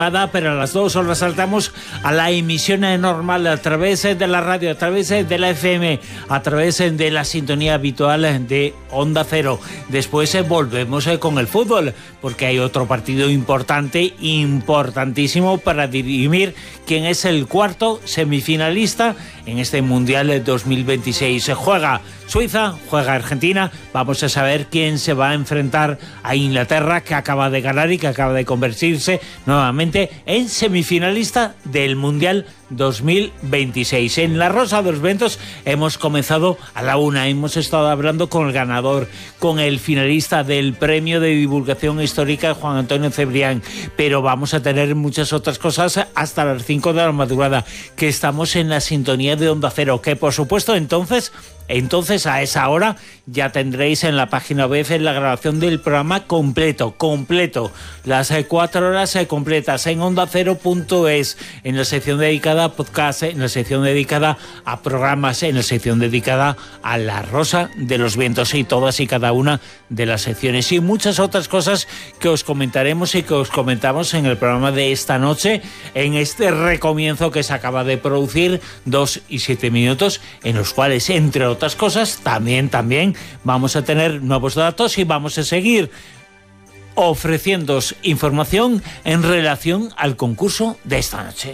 pero a las 2 horas saltamos a la emisión normal a través de la radio, a través de la FM, a través de la sintonía habitual de Onda Cero. Después volvemos con el fútbol, porque hay otro partido importante, importantísimo, para dirimir quién es el cuarto semifinalista en este Mundial 2026. Juega Suiza, juega Argentina. Vamos a saber quién se va a enfrentar a Inglaterra, que acaba de ganar y que acaba de convertirse nuevamente en semifinalista del Mundial 2026. En la Rosa de los Vientos hemos comenzado a la 1. Hemos estado hablando con el ganador, con el finalista del Premio de Divulgación Histórica, Juan Antonio Cebrián. Pero vamos a tener muchas otras cosas hasta las 5 de la madrugada, que estamos en la sintonía de Onda Cero, que por supuesto entonces a esa hora ya tendréis en la página web la grabación del programa completo, las 4 horas completas en ondacero.es, en la sección dedicada a podcast, en la sección dedicada a programas, en la sección dedicada a la Rosa de los Vientos, y todas y cada una de las secciones y muchas otras cosas que os comentaremos y que os comentamos en el programa de esta noche, en este recomienzo que se acaba de producir, 2 y 7 minutos, en los cuales, entre otras cosas, también vamos a tener nuevos datos y vamos a seguir ofreciéndoos información en relación al concurso de esta noche.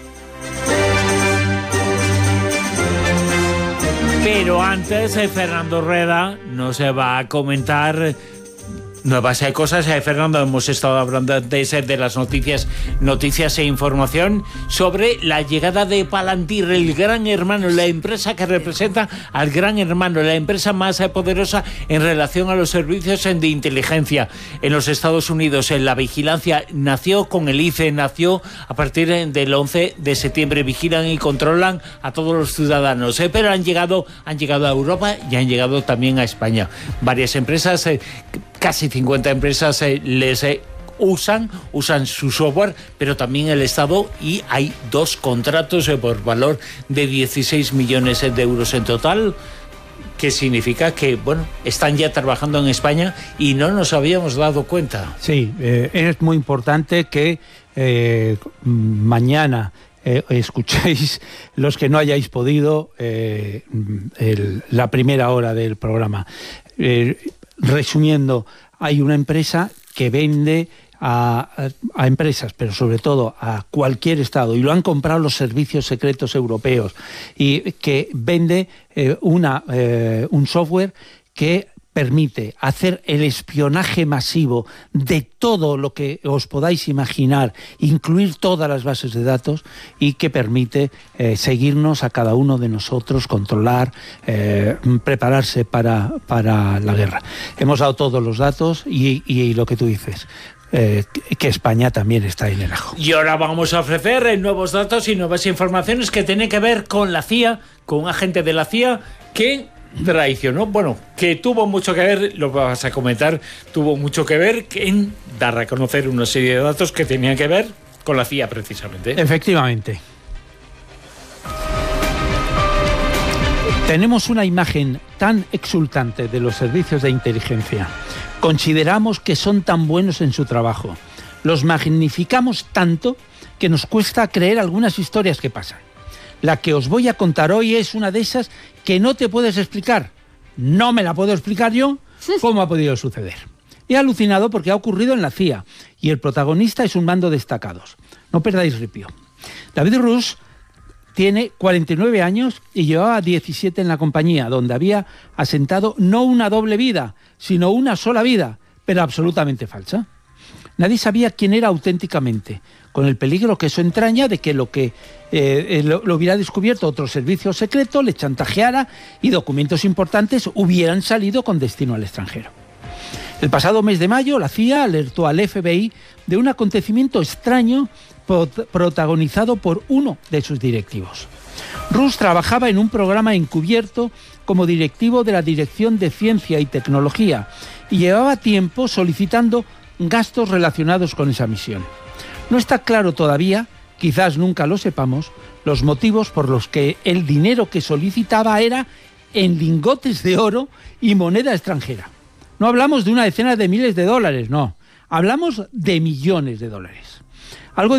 Pero antes, Fernando Rueda nos va a comentar nuevas cosas. Fernando, hemos estado hablando antes de las noticias e información sobre la llegada de Palantir, el gran hermano, la empresa que representa al gran hermano, la empresa más poderosa en relación a los servicios de inteligencia en los Estados Unidos. En la vigilancia nació con el ICE, nació a partir del 11 de septiembre. Vigilan y controlan a todos los ciudadanos, pero han llegado a Europa y han llegado también a España. Varias empresas, casi 50 empresas usan su software, pero también el Estado, y hay 2 contratos por valor de 16 millones de euros en total, que significa que, están ya trabajando en España y no nos habíamos dado cuenta. Sí, es muy importante que mañana escuchéis, los que no hayáis podido, la primera hora del programa. Resumiendo, hay una empresa que vende a empresas, pero sobre todo a cualquier Estado, y lo han comprado los servicios secretos europeos, y que vende un software que permite hacer el espionaje masivo de todo lo que os podáis imaginar, incluir todas las bases de datos, y que permite seguirnos a cada uno de nosotros, controlar, prepararse para la guerra. Hemos dado todos los datos y lo que tú dices, que España también está en el ajo. Y ahora vamos a ofrecer nuevos datos y nuevas informaciones que tienen que ver con la CIA, con un agente de la CIA que traicionó, que tuvo mucho que ver, lo vas a comentar, tuvo mucho que ver en dar a conocer una serie de datos que tenían que ver con la CIA precisamente. Efectivamente. Tenemos una imagen tan exultante de los servicios de inteligencia. Consideramos que son tan buenos en su trabajo. Los magnificamos tanto que nos cuesta creer algunas historias que pasan. La que os voy a contar hoy es una de esas que no te puedes explicar. No me la puedo explicar yo cómo ha podido suceder. He alucinado porque ha ocurrido en la CIA y el protagonista es un mando destacados. No perdáis ripio. David Rus tiene 49 años y llevaba 17 en la compañía, donde había asentado no una doble vida, sino una sola vida, pero absolutamente falsa. Nadie sabía quién era auténticamente, con el peligro que eso entraña de que lo hubiera descubierto otro servicio secreto, le chantajeara y documentos importantes hubieran salido con destino al extranjero. El pasado mes de mayo, la CIA alertó al FBI de un acontecimiento extraño protagonizado por uno de sus directivos. Rus trabajaba en un programa encubierto como directivo de la Dirección de Ciencia y Tecnología y llevaba tiempo solicitando gastos relacionados con esa misión. No está claro todavía, quizás nunca lo sepamos, los motivos por los que el dinero que solicitaba era en lingotes de oro y moneda extranjera. No hablamos de una decena de miles de dólares, no. Hablamos de millones de dólares.